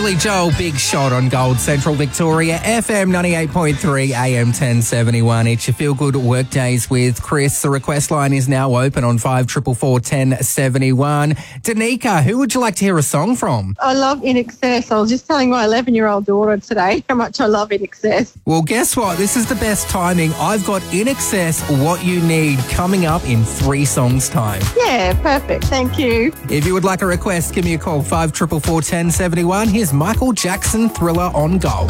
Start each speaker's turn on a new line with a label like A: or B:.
A: Billy Joel, Big Shot on Gold Central Victoria, FM 98.3, AM 1071. It's your Feel Good Workdays with Chris. The request line is now open on 5444 1071. Danica, who would you like to hear a song from?
B: I love In Excess. I was just telling my 11-year-old daughter today how much I love In Excess.
A: Well, guess what? This is the best timing. I've got In Excess, What You Need, coming up in 3 songs' time.
B: Yeah, perfect. Thank you.
A: If you would like a request, give me a call, 5444 1071. Here's Michael Jackson, Thriller on Gold.